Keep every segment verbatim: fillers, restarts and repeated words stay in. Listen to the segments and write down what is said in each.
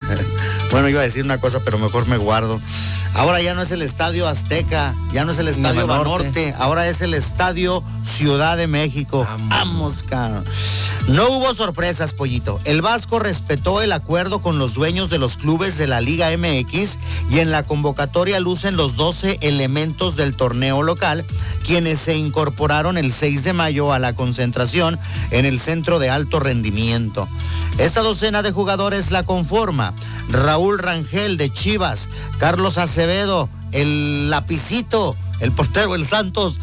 Bueno, iba a decir una cosa, pero mejor me guardo. Ahora ya no es el Estadio Azteca, ya no es el Estadio Banorte, ahora es el Estadio Ciudad de México. Vamos, Vamos cara. No hubo sorpresas, Pollito. El Vasco respetó el acuerdo con los dueños de los clubes de la Liga M X y en la convocatoria lucen los doce elementos del torneo local, quienes se incorporaron el seis de mayo a la concentración en el Centro de Alto Rendimiento. Esta docena de jugadores la conforma Raúl Rangel de Chivas, Carlos Acevedo, el Lapicito, el portero del Santos,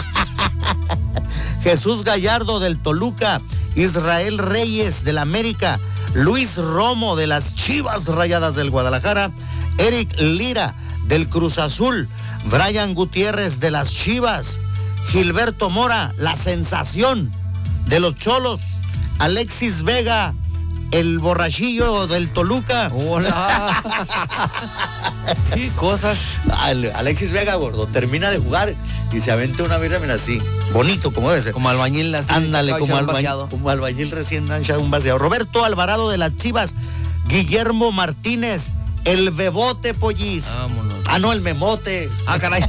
Jesús Gallardo del Toluca, Israel Reyes del América, Luis Romo de las Chivas Rayadas del Guadalajara, Eric Lira del Cruz Azul, Brian Gutiérrez de las Chivas, Gilberto Mora, la sensación de los Cholos, Alexis Vega, el borrachillo del Toluca. Hola. ¿Qué cosas? Alexis Vega, gordo, termina de jugar y se aventa una birra, mira, así, bonito, como debe ser. Como albañil, así. Ándale, como, albañil, como albañil recién echado un vaciado. Roberto Alvarado de las Chivas, Guillermo Martínez, el Bebote, Pollis. Vámonos. Ah, no, el Memote. Ah, caray.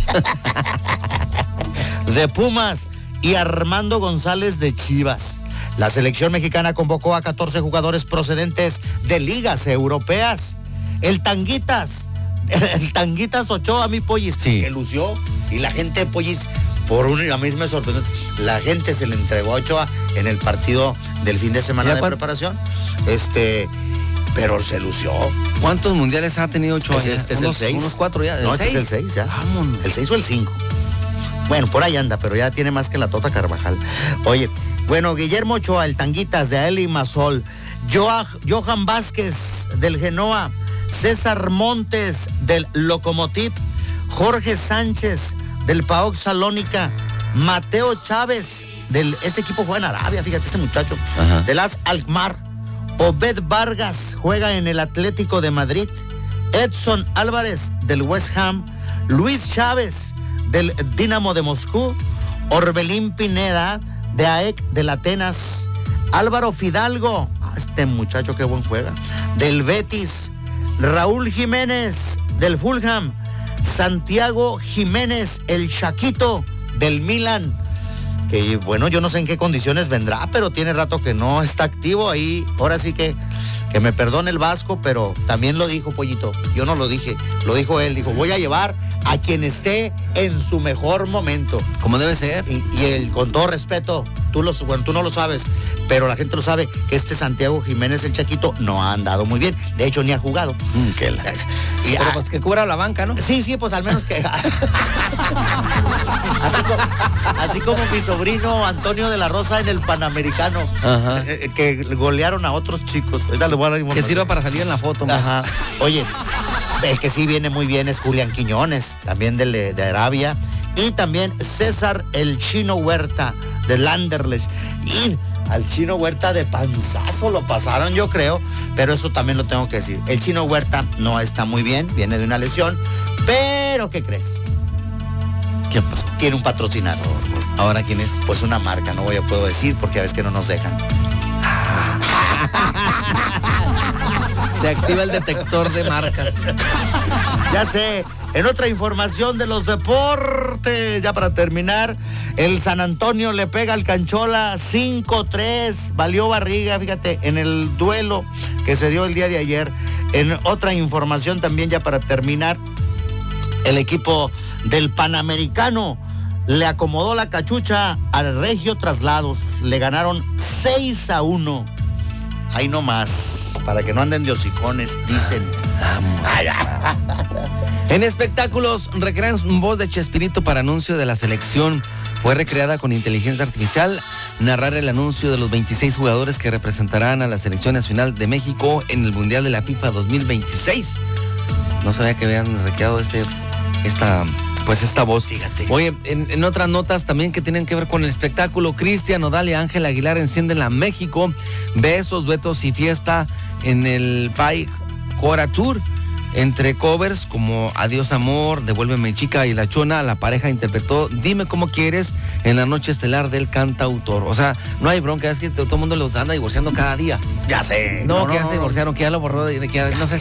De Pumas y Armando González de Chivas. La selección mexicana convocó a catorce jugadores procedentes de ligas europeas. El Tanguitas, el Tanguitas Ochoa, mi Pollis, sí, que lució, y la gente, Pollis, por una misma sorpresa, la gente se le entregó a Ochoa en el partido del fin de semana de cuánto? preparación, este, pero se lució. ¿Cuántos mundiales ha tenido Ochoa? Este, este es unos, el seis. Unos cuatro ya. ¿El no, seis? este es el seis ya. Vámonos. El seis o el cinco. Bueno, por ahí anda, pero ya tiene más que la Tota Carvajal. Oye, bueno, Guillermo Ochoa, el Tanguitas de Eli Masol, Joa, Johan Vázquez del Genoa, César Montes del Lokomotiv, Jorge Sánchez del PAOK Salónica, Mateo Chávez del, ese equipo juega en Arabia, fíjate ese muchacho, Ajá. del As Alkmaar, Obed Vargas juega en el Atlético de Madrid, Edson Álvarez del West Ham, Luis Chávez del Dinamo de Moscú, Orbelín Pineda de A E C del Atenas, Álvaro Fidalgo, este muchacho qué buen juega, del Betis, Raúl Jiménez del Fulham, Santiago Jiménez, el Chaquito del Milan, que bueno, yo no sé en qué condiciones vendrá, pero tiene rato que no está activo ahí, ahora sí que que me perdone el Vasco, pero también lo dijo, Pollito, yo no lo dije, lo dijo él, dijo, voy a llevar a quien esté en su mejor momento. Como debe ser. Y, y él, con todo respeto, tú, lo, bueno, tú no lo sabes, pero la gente lo sabe, que este Santiago Jiménez, el Chaquito, no ha andado muy bien, de hecho ni ha jugado. Mm, que la... y, pero ah, pues que cubra la banca, ¿no? Sí, sí, pues al menos que... así, como, así como mi sobrino Antonio de la Rosa en el Panamericano, Ajá. eh, que golearon a otros chicos. Que sirva para salir en la foto. Man. Ajá. Oye, el que sí viene muy bien es Julián Quiñones, también de, de Arabia, y también César el Chino Huerta del Anderlecht. Y al Chino Huerta de panzazo lo pasaron, yo creo, pero eso también lo tengo que decir. El Chino Huerta no está muy bien, viene de una lesión, pero ¿qué crees? ¿Qué pasó? Tiene un patrocinador. ¿Ahora quién es? Pues una marca, no voy a puedo decir porque a veces que no nos dejan. Se activa el detector de marcas. Ya sé. En otra información de los deportes, ya para terminar, el San Antonio le pega al Canchola cinco tres, valió barriga, fíjate, en el duelo que se dio el día de ayer. En otra información también, ya para terminar, el equipo del Panamericano le acomodó la cachucha al Regio Traslados, le ganaron seis a uno. Ahí nomás, para que no anden de hocicones, dicen. En espectáculos, recrean voz de Chespirito para anuncio de la selección. Fue recreada con inteligencia artificial, narrar el anuncio de los veintiséis jugadores que representarán a la selección nacional de México en el Mundial de la FIFA dos mil veintiséis. No sabía que habían recreado este, esta... pues esta voz. Fíjate. Oye, en, en otras notas también que tienen que ver con el espectáculo, Cristian Nodal y Ángel Aguilar encienden la México, besos, duetos y fiesta en el Pai Cora Tour. Entre covers como Adiós Amor, Devuélveme Chica y La Chona, la pareja interpretó Dime Cómo Quieres en la noche estelar del cantautor. O sea, no hay bronca, es que todo el mundo los anda divorciando cada día. Ya sé. No, no que no, ya no, se divorciaron, que ya lo borró, de que ya, no sé